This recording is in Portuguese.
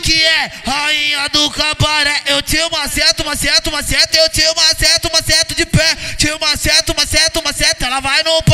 que é rainha do cabaré. Eu te maceto, maceto, maceto. Eu te maceto, maceto de pé. Te maceto, maceto, maceto. Ela vai no